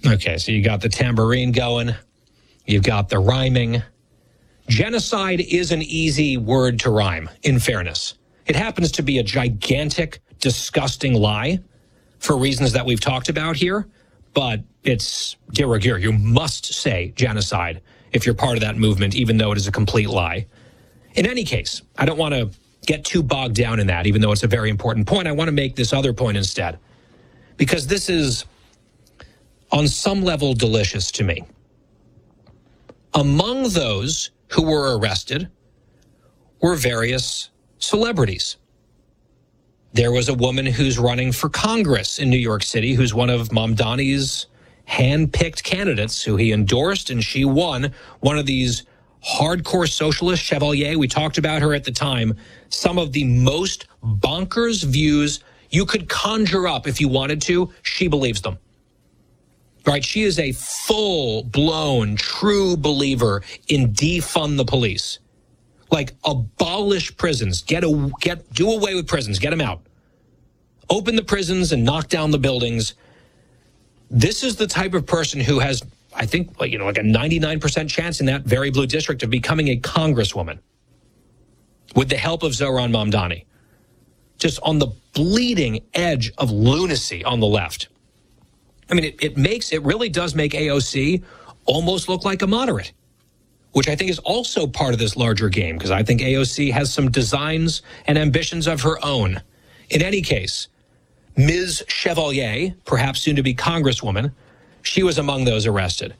Okay, so you got the tambourine going. You've got the rhyming. Genocide is an easy word to rhyme, in fairness. It happens to be a gigantic, disgusting lie for reasons that we've talked about here, but it's de rigueur. You must say genocide if you're part of that movement, even though it is a complete lie. In any case, I don't want to get too bogged down in that, even though it's a very important point. I want to make this other point instead, because this is, on some level, delicious to me. Among those who were arrested were various celebrities. There was a woman who's running for Congress in New York City, who's one of Mamdani's hand-picked candidates who he endorsed, and she won. One of these hardcore socialist, Chevalier, we talked about her at the time, some of the most bonkers views you could conjure up if you wanted to, she believes them. Right? She is a full-blown, true believer in defund the police. Like, abolish prisons, do away with prisons, get them out. Open the prisons and knock down the buildings. This is the type of person who has, I think, like a 99% chance in that very blue district of becoming a congresswoman with the help of Zohran Mamdani. Just on the bleeding edge of lunacy on the left. I mean, it really does make AOC almost look like a moderate, which I think is also part of this larger game, because I think AOC has some designs and ambitions of her own. In any case, Ms. Chevalier, perhaps soon to be Congresswoman, she was among those arrested.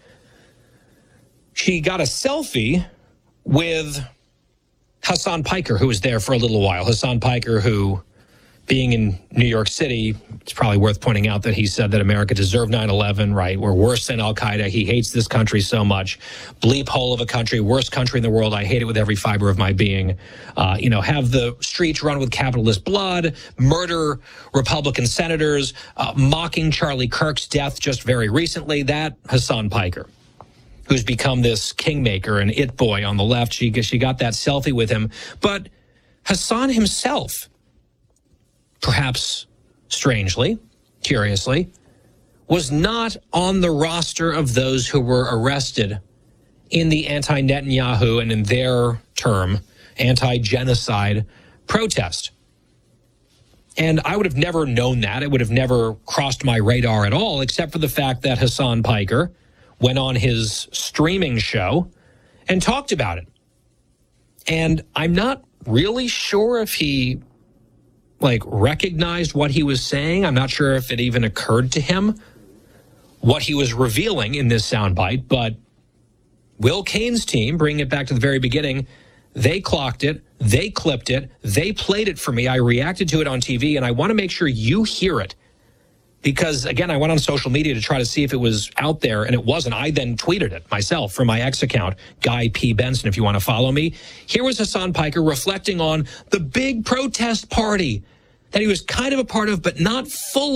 She got a selfie with Hassan Piker, who was there for a little while. Hassan Piker, who, being in New York City, it's probably worth pointing out that he said that America deserved 9/11, right? We're worse than Al-Qaeda. He hates this country so much. Bleep hole of a country, worst country in the world. I hate it with every fiber of my being. Have the streets run with capitalist blood, murder Republican senators, mocking Charlie Kirk's death just very recently. That Hassan Piker, who's become this kingmaker and it boy on the left. She got that selfie with him. But Hassan himself, perhaps strangely, curiously, was not on the roster of those who were arrested in the anti-Netanyahu and, in their term, anti-genocide protest. And I would have never known that. It would have never crossed my radar at all, except for the fact that Hassan Piker went on his streaming show and talked about it. And I'm not really sure if he recognized what he was saying. I'm not sure if it even occurred to him what he was revealing in this soundbite, but Will Cain's team, bringing it back to the very beginning, they clocked it, they clipped it, they played it for me. I reacted to it on TV, and I want to make sure you hear it because, again, I went on social media to try to see if it was out there, and it wasn't. I then tweeted it myself from my X account, Guy P. Benson, if you want to follow me. Here was Hassan Piker reflecting on the big protest party that he was kind of a part of, but not fully.